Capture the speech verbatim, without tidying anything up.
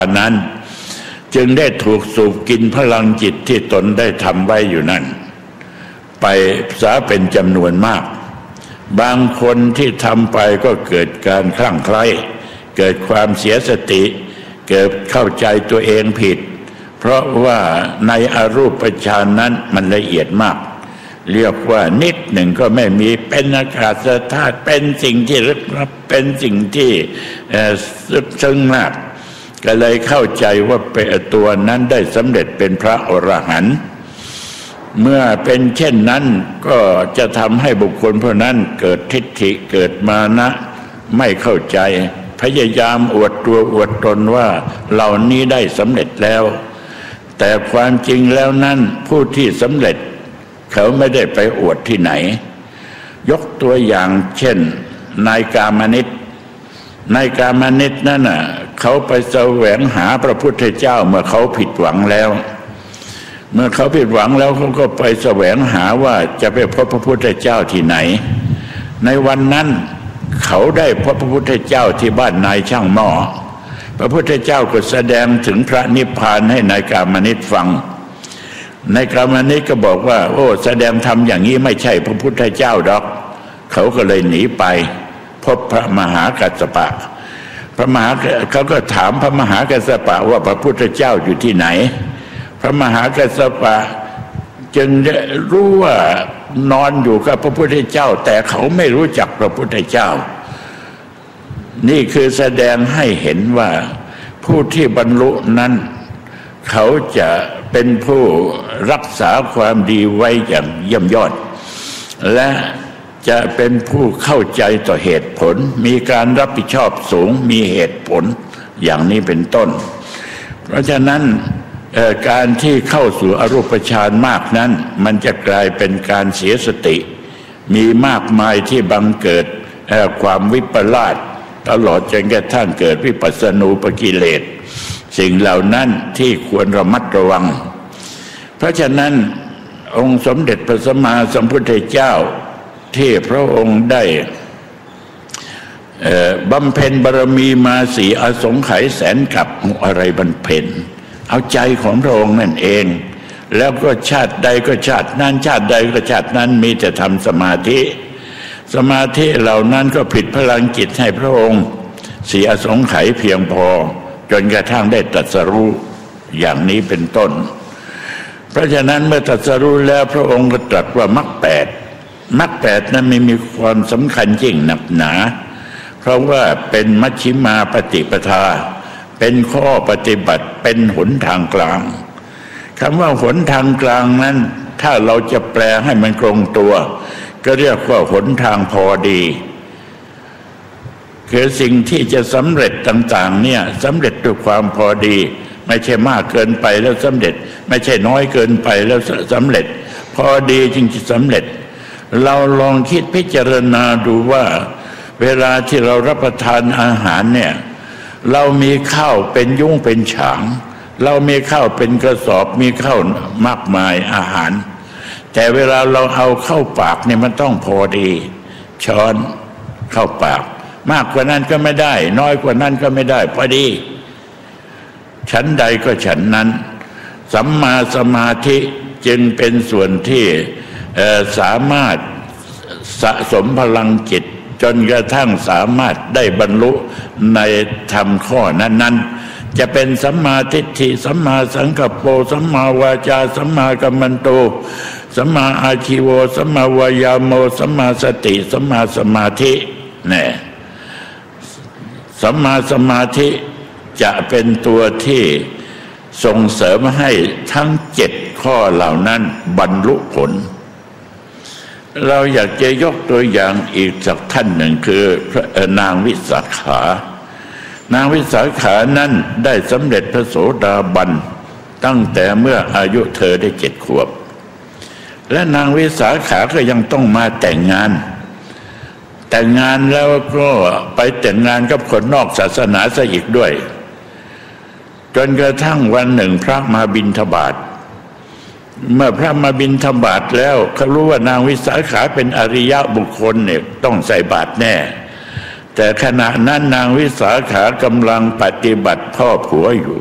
นั้นจึงได้ถูกสูบกินพลังจิตที่ตนได้ทำไว้อยู่นั่นไปซะเป็นจำนวนมากบางคนที่ทำไปก็เกิดการคลั่งไคล้เกิดความเสียสติเกิดเข้าใจตัวเองผิดเพราะว่าในอรูปฌานนั้นมันละเอียดมากเรียกว่านิดหนึ่งก็ไม่มีเป็นอากาศธาตุเป็นสิ่งที่ลึกลับเป็นสิ่งที่ลึกซึ้งมากก็เลยเข้าใจว่าเป็นตัวนั้นได้สำเร็จเป็นพระอรหันต์เมื่อเป็นเช่นนั้นก็จะทำให้บุคคลผู้นั้นเกิดทิฏฐิเกิดมานะไม่เข้าใจพยายามอวดตัวอวดตนว่าเหล่านี้ได้สำเร็จแล้วแต่ความจริงแล้วนั้นผู้ที่สำเร็จเขาไม่ได้ไปอวดที่ไหนยกตัวอย่างเช่นนายกามนิตนายกามนิตนั่นน่ะเขาไปแสวงหาพระพุทธเจ้าเมื่อเขาผิดหวังแล้วเมื่อเขาผิดหวังแล้วเขาก็ไปแสวงหาว่าจะไปพบพระพุทธเจ้าที่ไหนในวันนั้นเขาได้พบพระพุทธเจ้าที่บ้านนายช่างหม้อพระพุทธเจ้าก็แสดงถึงพระนิพพานให้นายกามนิตฟังนายกามนิตก็บอกว่าโอ้แสดงธรรมอย่างนี้ไม่ใช่พระพุทธเจ้าดอกเขาก็เลยหนีไปพบพระมหากัสสปะพระมหาเขาก็ถามพระมหากัสสปะว่าพระพุทธเจ้าอยู่ที่ไหนพระมหากัสสปะจึงได้รู้ว่านอนอยู่กับพระพุทธเจ้าแต่เขาไม่รู้จักพระพุทธเจ้านี่คือแสดงให้เห็นว่าผู้ที่บรรลุนั้นเขาจะเป็นผู้รักษาความดีไว้อย่างเยี่ยมยอดและจะเป็นผู้เข้าใจต่อเหตุผลมีการรับผิดชอบสูงมีเหตุผลอย่างนี้เป็นต้นเพราะฉะนั้นการที่เข้าสู่อรูปฌานมากนั้นมันจะกลายเป็นการเสียสติมีมากมายที่บังเกิดความวิปลาสตลอดจนกระทั่งเกิดวิปัสสนูปกิเลสสิ่งเหล่านั้นที่ควรระมัดระวังเพราะฉะนั้นองค์สมเด็จพระสัมมาสัมพุทธเจ้าที่พระองค์ได้บำเพ็ญบารมีมาสี่อสงไขยแสนกับอะไรบำเพ็ญเอาใจของพระองค์นั่นเองแล้วก็ชาติใดก็ชาตินั้นชาติใดก็ชาตินั้นมีแต่ทำสมาธิสมาธิเหล่านั้นก็ผลิตพลังจิตให้พระองค์สี่อสงไขยเพียงพอจนกระทั่งได้ตรัสรู้อย่างนี้เป็นต้นเพราะฉะนั้นเมื่อตรัสรู้แล้วพระองค์ก็ตรัสว่ามรรคแปดมรรคแปดนั้นไม่มีความสำคัญยิ่งหนักหนาเพราะว่าเป็นมัชฌิมาปฏิปทาเป็นข้อปฏิบัติเป็นหนทางกลางคำว่าหนทางกลางนั้นถ้าเราจะแปลให้มันตรงตัวก็เรียกว่าหนทางพอดีคือสิ่งที่จะสำเร็จต่างๆเนี่ยสำเร็จด้วยความพอดีไม่ใช่มากเกินไปแล้วสำเร็จไม่ใช่น้อยเกินไปแล้วสำเร็จพอดีจึงจะสำเร็จเราลองคิดพิจารณาดูว่าเวลาที่เรารับประทานอาหารเนี่ยเรามีข้าวเป็นยุ้งเป็นฉางเรามีข้าวเป็นกระสอบมีข้าวมากมายอาหารแต่เวลาเราเอาเข้าปากเนี่ยมันต้องพอดีช้อนเข้าปากมากกว่านั้นก็ไม่ได้น้อยกว่านั้นก็ไม่ได้พอดีฉันใดก็ฉันนั้นสัมมาสมาธิจึงเป็นส่วนที่สามารถสะสมพลังจิตจนกระทั่งสามารถได้บรรลุในธรรมข้อนั้นๆจะเป็นสัมมาทิฏฐิสัมมาสังกัปโปสัมมาวาจาสัมมากัมมันโตสัมมาอาชีโวสัมมาวายาโมสัมมาสติสัมมาสมาธิเนี่ยสัมมาสมาธิจะเป็นตัวที่ส่งเสริมให้ทั้งเจ็ดข้อเหล่านั้นบรรลุผลเราอยากจะยกตัวอย่างอีกสักท่านหนึ่งคือพระนางวิสาขานางวิสาขานั้นได้สำเร็จพระโสดาบันตั้งแต่เมื่ออายุเธอได้เจ็ดขวบและนางวิสาขาก็ยังต้องมาแต่งงานแต่งงานแล้วก็ไปแต่งงานกับคนนอกศาสนาซะอีกด้วยจนกระทั่งวันหนึ่งพระมาบิณฑบาตเมื่อพระมาบิณฑบาตแล้วเขารู้ว่านางวิสาขาเป็นอริยบุคคลเนี่ยต้องใส่บาตรแน่แต่ขณะนั้นนางวิสาขากำลังปฏิบัติพ่อผัวอยู่